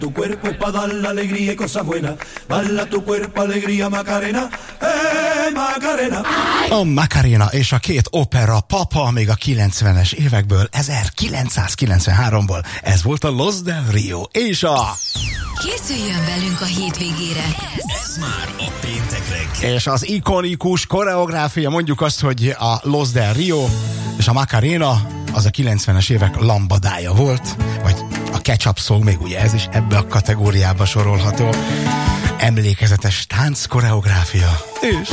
Tu cuerpo es para dar la alegría y cosas buenas. Bala tu cuerpo, alegría, Macarena. Macarena. A Macarena és a két opera papa még a 90-es évekből, 1993-ból. Ez volt a Los del Rio és a... Készüljön velünk a hétvégére. Ez már a péntek reggel. És az ikonikus koreográfia, mondjuk azt, hogy a Los del Rio és a Macarena az a 90-es évek lambadája volt, vagy a Ketchup Song, még ugye ez is ebbe a kategóriába sorolható. Emlékezetes tánc koreográfia. És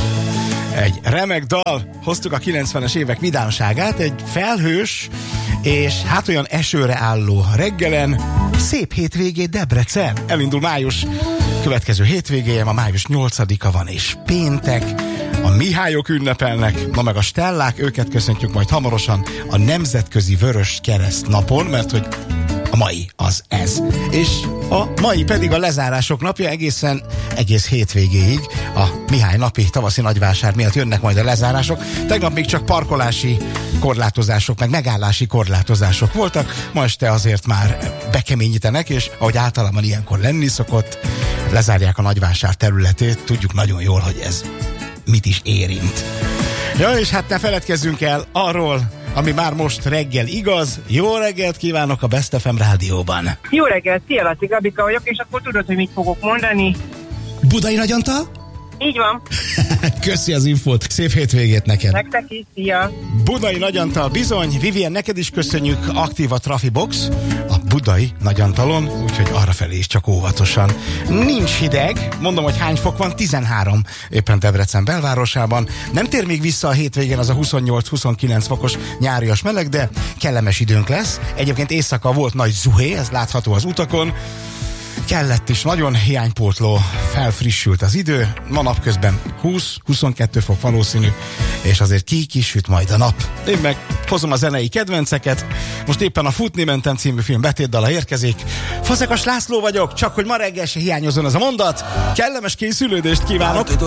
egy remek dal, hoztuk a 90-es évek vidámságát, egy felhős és hát olyan esőre álló reggelen. Szép hétvégét Debrecen. Elindul május következő hétvégéje, ma május 8-a van és péntek. A Mihályok ünnepelnek, ma meg a Stellák, őket köszöntjük majd hamarosan a Nemzetközi Vörös Kereszt napon, mert hogy a mai az ez. És a mai pedig a lezárások napja, egész hétvégéig a Mihály napi tavaszi nagyvásár miatt jönnek majd a lezárások. Tegnap még csak parkolási korlátozások, meg megállási korlátozások voltak, ma este azért már bekeményítenek, és ahogy általában ilyenkor lenni szokott, lezárják a nagyvásár területét. Tudjuk nagyon jól, hogy ez mit is érint. Ja, és hát ne feledkezzünk el arról, ami már most reggel igaz. Jó reggelt kívánok a Best FM rádióban. Jó reggelt, szia Laci, Gabika vagyok, és akkor tudod, hogy mit fogok mondani? Budai Nagyantal? Így van. Köszi az infót, szép hétvégét neked. Nektek is, szia. Budai Nagyantal bizony, Vivien, neked is köszönjük, aktív a Trafibox a Budai Nagyantalon, úgyhogy arrafelé is csak óvatosan. Nincs hideg, mondom, hogy hány fok van, 13 éppen Debrecen belvárosában. Nem tér még vissza a hétvégén az a 28-29 fokos nyárias meleg, de kellemes időnk lesz. Egyébként éjszaka volt nagy zuhé, ez látható az utakon. Kellett is, nagyon hiánypótló, felfrissült az idő, ma napközben 20-22 fok valószínű, és azért kisüt majd a nap. Én meg hozom a zenei kedvenceket, most éppen a Futni mentem című film betétdala érkezik. Fazekas László vagyok, csak hogy ma reggel se hiányozon ez a mondat, kellemes készülődést kívánok!